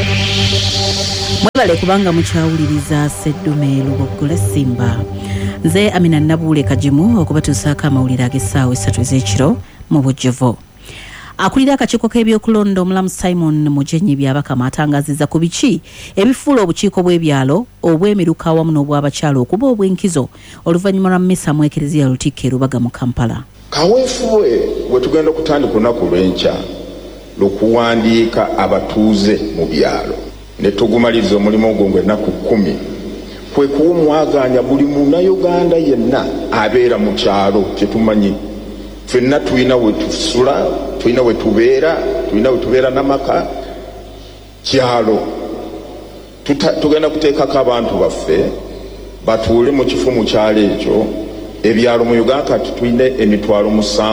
Mwebale kubanga mukyawuliriza Sseddume Luboggole Simba. Nze Amina Nabuule Kajimu okubatuusaako amawulire ag'essaawa 3 ez'ekiro mu bujjuvu. Akulira akakiiko k'ebyokulonda omulamu Simon Mujenyi Byabakama atangazizza ku biki ebifuula obukiiko bw'ebyalo obw'emiruka awamu n'obw'abakyalo okuba obw'enkizo oluvannyuma lwa mmisa mu Ekereziya Lutikko e Lubaga mu Kampala. Kaweefube bwe tugenda okutandika olunaku lw'enkya lw'okuwandiika abatuuze mu byalo ne tugumaliriza omulimu ogwo ng'ennaku 10 kwe kuwa omwagaanya buli munnayuganda yenna abeera mu kyalo kyetumanyi ffenna tulina we tusula, tulina we tubeera, tulina we tubeera n'amaka kyalo. Tugenda kuteekako abantu baffe batuule mu kifo mu kyalo ekyo. Ebyalo mu Uganda kati tulina emitwalo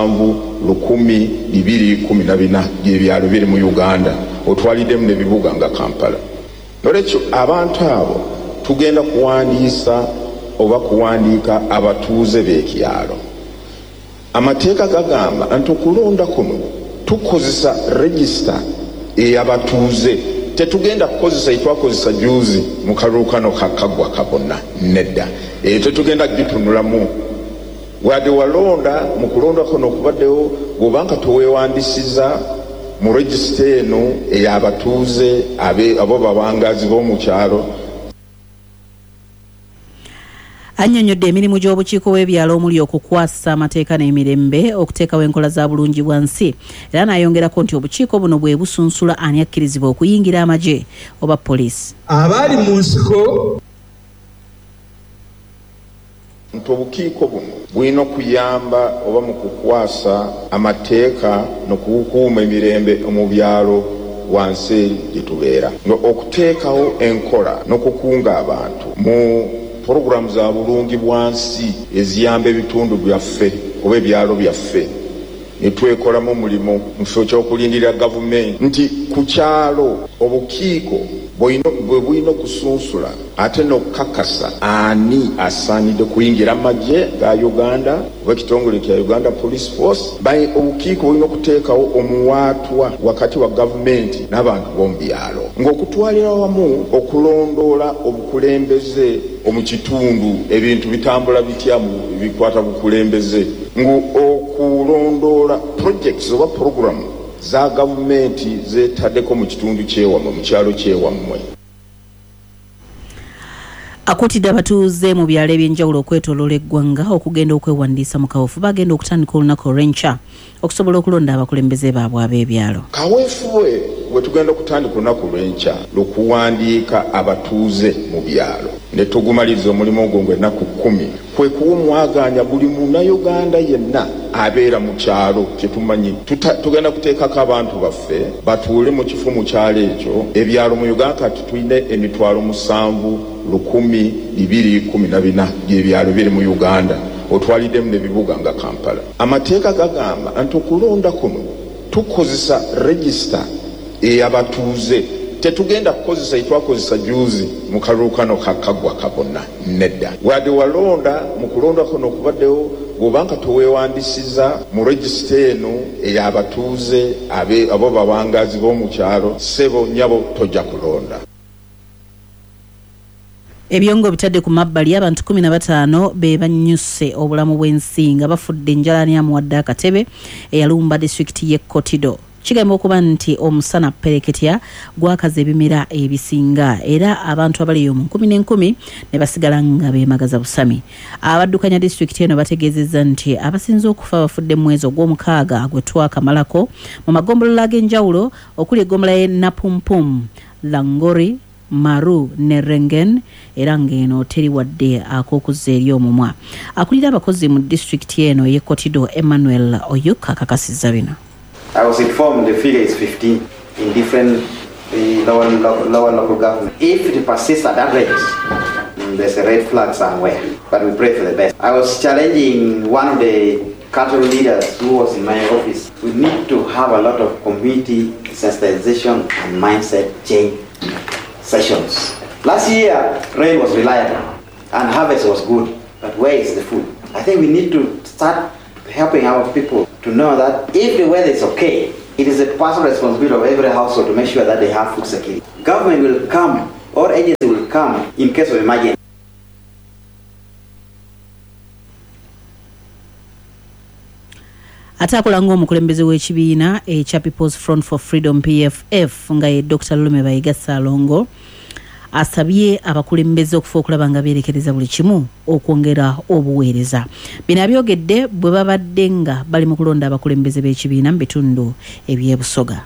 7,214 by'ebyalo biri mu Uganda otwaliddemu n'ebibuga nga Kampala. Nolwekyo abantu abo tugenda kuwandiisa oba kuwandiika abatuuze b'ekyalo. Amateeka gagamba nti okulonda kuno tukozesa register ey'abatuuze. Tetugenda kukozesa itwakozesa juzi mu kalulu kano kakagwa kabona nedda. Tetugenda gitunulamu. Wadde walonda mu kulonda kuno okubaddewo bw'obanga toweewandisiza mu register eno ey'abatuuze abo bawangazi b'omu kyalo. Annyonnyodde emirimu gy'obukiiko bw'ebyalo omuli okukwasa amateeka n'emirembe okuteekawo enkola za bulungi bwansi era n'ayongerako nti obukiiko buno bwe busunsula ani akkirizibwa okuyingira amagye oba poliisi. Abaali mu nsiko nti obukiiko buno bulina okuyamba oba mu kukwasa amateeka n'okukuuma emirembe mu byalo wansi gye tubeera, okuteekawo enkola n'okukunga abantu mu programu za bulungi bwansi eziyamba ebitundu byaffe oba ebyalo byaffe. Ne twekolamu omulimu mu kifo ky'okulindirira gavumenti nti ku kyalo obukiiko bwe bulina okusunsula ate n'okukakasa ani asaanidde kuyingira amagye ga Uganda oba ekitongole kya Uganda Police Force. Obukiiko bulina okuteekawo omuwaatwa wakati wa gavumenti n'abantu b'omu byalo ng'okutwalira wamu okulondoola obukulembeze omu kitundu. Ebintu bitambula bitya mu bikwata bukulembeze okulondoola projects oba programu za gavumenti zetaddeko mu kitundu ky'ewammwe mu kyalo ky'ewammwe. Akuutidde abatuuze mu byalo eby'enjawulo okwetooloola eggwanga okugenda okwewandiisa mu kaweefube bagenda okutandika olunaku olw'enkya okusobola okulonda abakulembeze baabwe ab'ebyalo. Kaweefube bwe tugenda okutandika olunaku lw'enkya lw'okuwandiika abatuuze mu byalo ne tugumaliriza omulimu ogwo ng'ennaku 10 kwe kuwa omwagaanya buli munnayuganda yenna abeera mu kyalo kyetumanyi. Tugenda kuteekako abantu baffe batuule mu kifo mu kyalo ekyo. Ebyalo mu Uganda kati tulina emitwalo 7,214 by'ebyalo biri mu Uganda otwaliddemu n'ebibuga nga Kampala. Amateeka gagamba nti okulonda kuno tukozesa register ey'abatuuze. Tetugenda kukozesa itwakozesa juzi mu kalulu kano kakagwa kabona nedda. Wadde walonda mu kulonda kuno okubaddewo bw'obanga toweewandisiza mu register eno ey'abatuuze abo bawangazi b'omu kyalo ssebo nnyabo tojja kulonda. Ebyongo bitadde ku mabbali abantu 15 be bannyuse obulamu bw'ensi nga bafudde enjala n'amuwadde akatebe eyalumba disitulikiti y'e Kotido. Kigamba okuba nti omusana pereketya gwakaza ebimera ebisinga era abantu abali mu 10,000 ne basigala nga beemagaza busami. Abaddukanya disitulikiti eno bategeezezza nti abasinze okufa bafudde mu mwezi ogw'omukaaga gwe twakamalako mu magombolola ag'enjawulo okuli eggombolola y'e Napumpum, Langori, Maru ne Rengen era ng'eno teri wadde ak'okuzza eri omumwa. Akulira abakozi mu disitulikiti eno y'e Kotido Emmanuel Oyuka akakasizza bino. I was informed the figure is 15 in different lower local government. If it persists at that rate, there's a red flag somewhere, but we pray for the best. I was challenging one of the cattle leaders who was in my office. We need to have a lot of community sensitization and mindset change sessions. Last year, rain was reliable and harvest was good, but where is the food? I think we need to start helping our people to know that if the weather is okay, It is the personal responsibility of every household to make sure that they have food security. Government will come, or agency will come in case of emergency. Atakola ng'omukulembeze w'ekibiina ekya People's Front for Freedom PFF nga ye Dr. Lume Bayiga Ssalongo asabye abakulembeze okufa okulaba nga beerekereza buli kimu okwongera obuweereza. Bino abyogedde bwe babadde nga bali mu kulonda abakulembeze b'ekibiina mu bitundu eby'ebusoga.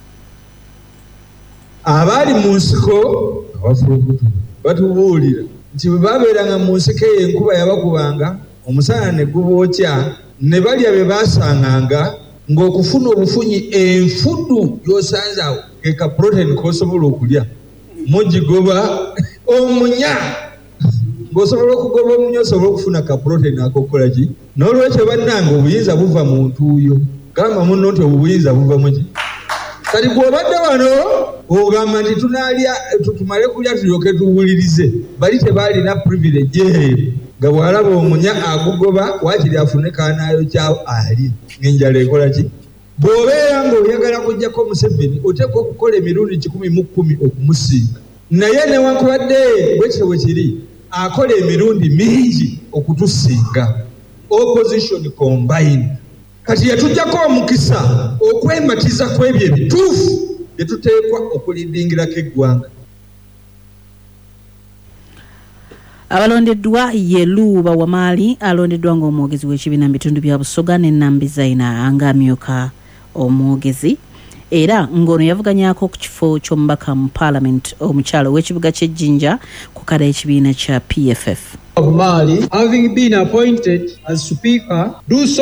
Abali mu nsiko abafurukutu batubuulira nti bwe babeeranga mu nsiko eyo enkuba yabakubanga omusana ne gubookya ne balya be baasanganga ng'okufuna obufunyi enfudu y'osanze awo eka protein k'osobola okulya mugigoba omunya ng'osobola okugoba omunya osobola okufuna ka protein akokola ki n'olwekyo bannange obuyinza buva mu ntuuyo gamba munno nti obuyinza buva muki kati bw'obadde wano ogamba nti tunaalya tumale kulya tulyoke tuwulirize bali tebaalina privilege eyo nga bw'alaba omunya agugoba waakiri afune kaanaayo kyawo ali ng'enjala ekola ki bw'obeera ng'oyagala kujjako Museveni oteekwa okukola emirundi 110 okumusinga naye newankubadde bwekityo bwe kiri akola emirundi mingi okutusinga opposition combined kati yatujjako omukisa okwematiza kw'ebyo ebituufu bye tuteekwa okulidingirako eggwanga. Abalondeddwa ye Luuba Wamaali alondeddwa ng'omwogezi w'ekibiina mu bitundu bya Busoga ne Nambizaina ng'amyuka omwogezi era ng'ono yavuganyako ku kifo ky'omubaka mu Parliament omukyalo w'ekibuga ky'Ejjinja ku kada y'ekibiina kya PFF. Wamaali, having been appointed as Speaker,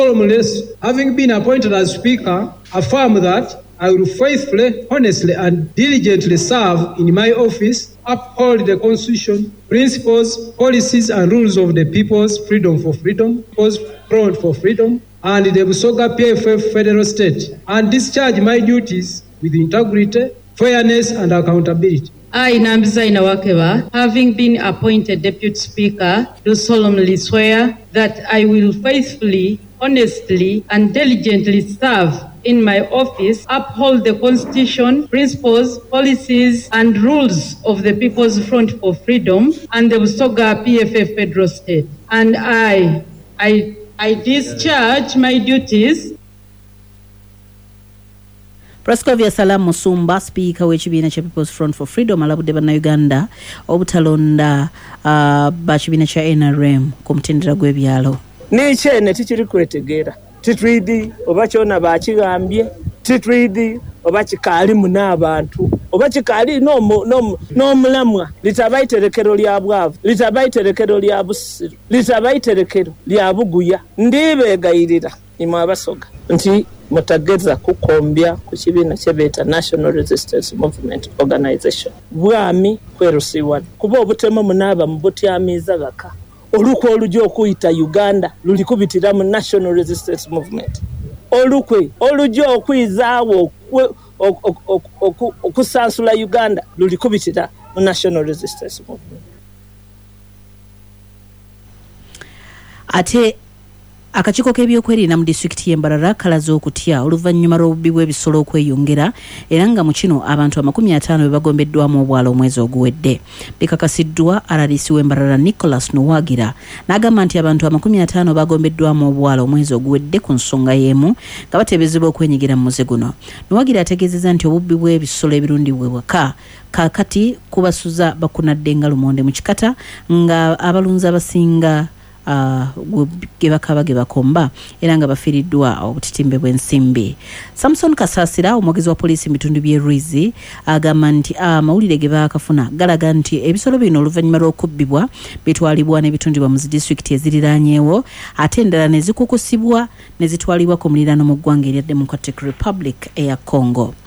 affirm that I will faithfully, honestly, and diligently serve in my office, uphold the Constitution, principles, policies, and rules of the People's Freedom for Freedom, People's Front for Freedom, and the Busoga PFF Federal State, and discharge my duties with integrity, fairness, and accountability. I, Nambizaina Wakeba, having been appointed Deputy Speaker, do solemnly swear that I will faithfully, honestly, and diligently serve in my office, uphold the Constitution, principles, policies, and rules of the People's Front for Freedom and the Busoga PFF Federal State. And I discharge my duties. Proscovia Salam Musumba, Speaker w'ekibiina kya People's Front for Freedom, alabudde bannayuganda obutalonda bakibiina kya NRM ku mutendera gw'ebyalo. N'ekyene tikiri kwetegeera titwidi oba kyona bakigambye titwidi oba kikaalimu n'abantu oba kikaali n'omulamwa litabaiterekero lya bwavu litabaiterekero lya busiru litabaiterekero lya buguya ndibeegayirira imwe abasoga nti mutageza kukombya ku kibiina kye beeta National Resistance Movement Organization bwami kwerusiwa kuba obutemu munaaba mu butyamiiza baka olukwe olujja okuyita Uganda lulikubitira mu National Resistance Movement olukwe olujja okuyizaawo okusansula Uganda lulikubitira mu National Resistance Movement. Ate akakiiko k'ebyokwerinda mu disitulikiti y'Embarara kalaze okutya oluvannyuma lw'obubbi bw'ebisolo okweyongera era nga mu kino abantu 50 be bagombeddwamu obwalo omwezi oguwedde. Bikakasiddwa RDC w'Embarara Nicholas Nuwagira n'agamba nti abantu 50 bagombeddwamu obwalo omwezi oguwedde ku nsonga y'emu nga bateeberezebwa okwenyigira mu muze guno. Nuwagira ategeezezza nti obubbi bw'ebisolo ebirundibwa ewaka kaakati kubasuza bakunadde nga lumonde mu kikata nga abalunzi abasinga ge bakomba era nga bafiiriddwa obutitimbe bw'ensimbi. Samson Kasasira omwogezi wa poliisi mu bitundu by'e Ruizi agamba nti amawulire ge baakafuna galaga nti ebisolo bino oluvannyuma lw'okubbibwa bitwalibwa n'ebitundibwa mu disitulikiti eziriraanyeewo ate endala ne zikukusibwa ne zitwalibwa ku muliraano mu ggwanga erya Democratic Republic eya Congo.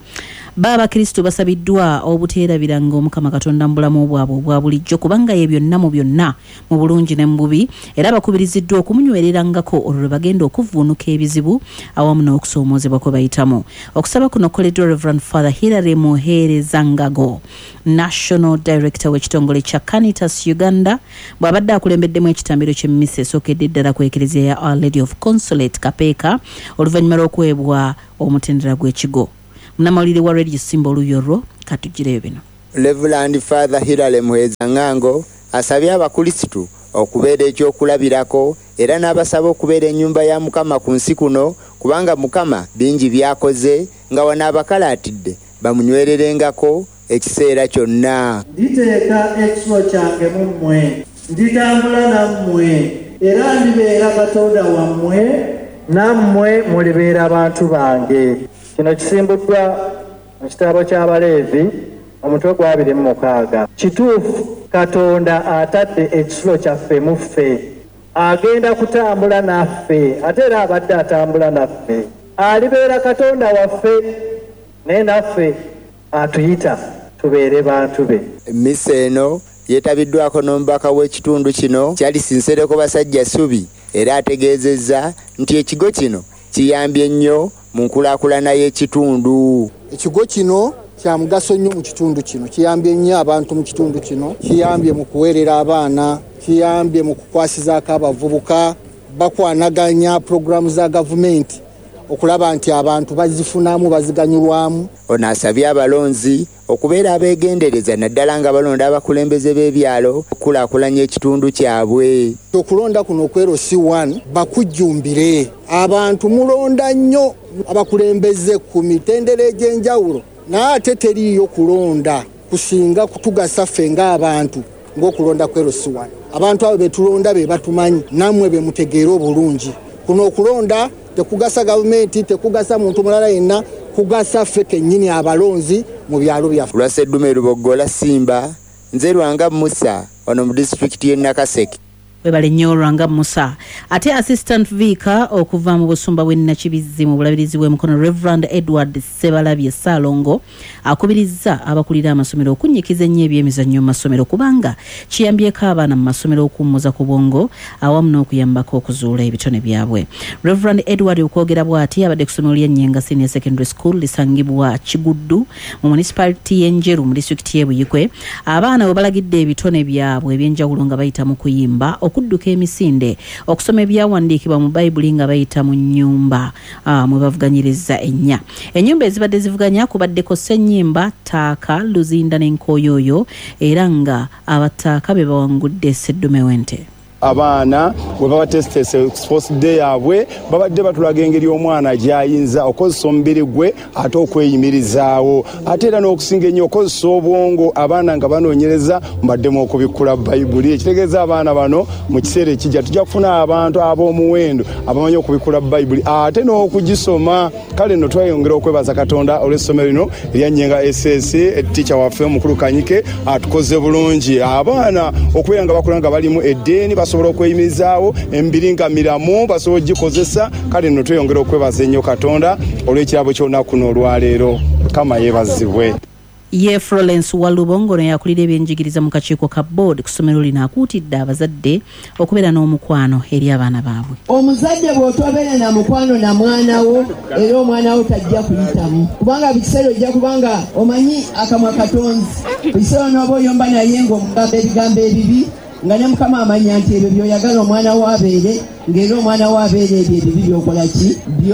Baba Kristo basabiddwa obuteerabiranga Omukama Katonda mu bulamu bwabwe obwa bulijjo kubanga ye byonna mu byonna mu bulungi ne mu bubi era bakubiriziddwa okumunywererangako olwo bagenda okuvvuunuka ebizibu awamu n'okusoomoozebwa kwe bayitamu. Okusaba kuno kukoleddwa Reverend Father Hilary Muheerezangago, National Director w'ekitongole kya Caritas Uganda, bw'abadde akulembeddemu ekitambiro ky'emmisa esookedde ddala ku Eklezia ya Our Lady of Consolate Kapeeka oluvannyuma lw'okuweebwa omutendera gw'ekigo. Munamawulire wa Radio Simba Oluyoro katugireyo bino. Reverend Father Hilary Muheerezangago asabye abakrisitu okubeera ekyokulabirako era n'abasaba okubeera ennyumba ya Mukama ku nsi kuno kubanga Mukama bingi byakoze nga wanaabakalaatidde bamunywererengako ekiseera kyonna. Nditeeka ekifo kyange mu mmwe, nditambula nammwe era ndibeera Katonda wammwe nammwe mulibeera abantu bange. Kino kisimbuddwa mu kitabo ky'Abaleevi omutwe gwa 26. Kituufu Katonda atadde ekisulo kyaffe mu ffe, agenda kutambula naffe ate era abadde atambula naffe, alibeera Katonda waffe naye naffe atuyita tubeere bantu be. Emmisa eno yeetabiddwako n'omubaka w'ekitundu kino Charles Nsereko Basajja Subi era ategeezezza nti ekigo kino kiyambye nnyo mu nkulaakulana y'ekitundu. Ekigo kino kya mugaso nnyo mu kitundu kino, kiyambye nnyo abantu mu kitundu kino, kiyambye mu kuweerera abaana, kiyambye mu kukwasizaako abavubuka, bakwanaganya puroguramu za gavumenti okulaba nti abantu bazifunamu baziganyulwamu. Ono asabye abalonzi okubeera abeegendereza naddala nga balonda abakulembeze b'ebyalo okulaakulanya ekitundu kyabwe. Okulonda kuno okwero C1 bakujjumbire abantu mulonda nnyo abakulembeze ku mitendera egy'enjawulo naye ate teriiyo kulonda kusinga kutugasa ffe ng'abantu ng'okulonda kwero C1. Abantu abo betulonda be batumanyi nammwe be mutegeera obulungi. Kuno okulonda tekugasa gavumenti, tekugasa muntu mulala yenna, kugasa ffe kennyini abalonzi mu byalo byaffe. Lwaseddume Lubogola Simba, nze Lwanga Musa ono mu disitulikiti y'e Nakaseke. Webale nnyo Lwanga Musa. Ate Assistant Vicar okuva mu busumba bw'e Nakibizzi mu bulabirizi bw'emikono Reverend Edward Sebalabye Salongo akubirizza abakulira amasomero okunyikiza ennyo ebyemizannyo mu masomero kubanga kiyambyeko abaana mu masomero okuwummuza ku bwongo awamu n'okuyambako okuzuula ebitone byabwe. Reverend Edward okwogera bw'ati abadde ku ssomero ly'Ennyenga Senior Secondary School lisangibwa Kiguddu mu municipality y'Enjeru mu disitulikiti y'e Buyikwe. Abaana bwe balagidde ebitone byabwe eby'enjawulo nga bayita mu kuyimba, okudduka emisinde, okusoma ebyawandiikibwa mu Bayibuli nga bayita mu nnyumba mwe bavuganyiriza ennya. Ennyumba ezibadde zivuganya kubaddeko Ssennyimba, Taaka, Luzinda n'Enkooyooyo era nga abataaka be bawangudde Sseddume Wente. Abaana bwe baba tesitese sports day yabwe babadde batulaga engeri omwana gy'ayinza okozesa omubiri gwe ate okweyimirizaawo ate era n'okusinga ennyo okozesa obwongo abaana nga banoonyereza mbaddemu okubikkula Bayibuli. Ekitegeeza abaana bano mu kiseera ekijja tujja kufuna abantu ab'omuwendo abamanyi okubikkula Bayibuli ate n'okugisoma. Kale nno twayongera okwebaza Katonda olw'essomero lino erya Nnyenga SS, teacher waffe omukulu Kanyike atukoze bulungi. Abaana okubeera nga bakula nga balimu eddeeni basobola okweyimirizaawo emibiri nga miramu basobola ogikozesa. Kale nno tweyongera okwebaza ennyo Katonda olw'ekirabo ky'olunaku kuno olwaleero. Kama yeebazibwe. Ye Florence Walubongo ne yakulira ebyenjigiriza mu kakiiko ka board ku ssomero lino akuutidde abazadde okubeera n'omukwano eri abaana baabwe. Omuzadde bw'otobeera na mukwano na mwana wo era omwana wo tajja kuyitamu kubanga bikiseera ojja kubanga omanyi akamwa katonzi biseera n'oba oyomba naye ng'omugamba ebigambo ebibi nga ne Mukama amanya nti ebyo by'oyagala omwana wo abeere ng'era omwana wo abeere ebyo ebibi by'okola ki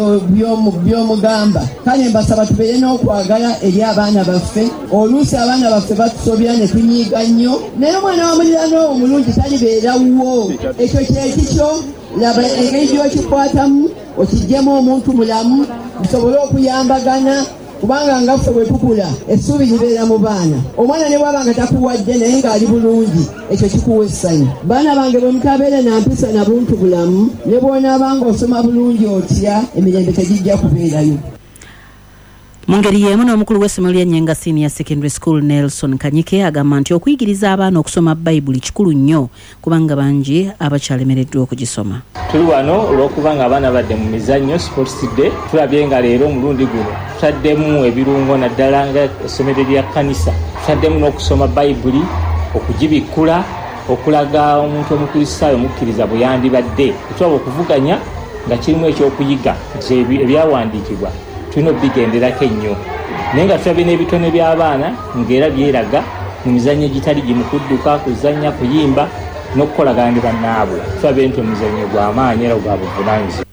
by'omugamba. Kale mbasaba tubeere n'okwagala eri abaana baffe. Oluusi abaana baffe batusobya ne tunyiiga nnyo naye omwana wa muliraano omulungi talibeerawo. Ekyo kyekikyo laba engeri gy'okikwatamu okiggyemu omuntu mulamu musobole okuyambagana kubanga nga ffe bwe tukula essuubi libeera mu baana. Omwana ne bw'aba nga takuwadde naye ng'ali bulungi ekyo kikuwa essanyu. Baana bange bwe mutabeere na mpisa na buntu bulamu ne bw'onaaba ng'osoma bulungi otya emirembe tegijja kubeerayo. Mu ngeri y'emu n'omukulu w'essomero lya Nyenga Senior Secondary School Nelson Kanyike agamba nti okuyigiriza abaana okusoma Bayibuli kikulu nnyo kubanga bangi abakyalemereddwa okugisoma. Tuli wano olw'okuba nga abaana badde mu mizannyo sports day, tulabye nga leero omulundi guno tutaddemu ebirungo naddala nga essomero lya kkanisa, tutaddemu n'okusoma Bayibuli, okugibikkula, okulaga omuntu omukristaayo omukkiriza bwe yandibadde, tuba okuvuganya nga kirimu ekyokuyiga nti ebyawandiikibwa tulina obigenderako ennyo. Naye nga tulabye n'ebitone by'abaana ng'era byeraga mu mizannyo egitali gimu, kudduka, kuzannya, kuyimba n'okukolagana ne bannaabwe. Tulabye nti omuzannyo gwa maanyi era gwa buvunaanyizibwa.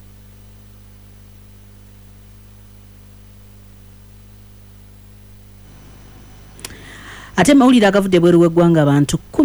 Ate mawulire agavudde bweru w'eggwanga abantu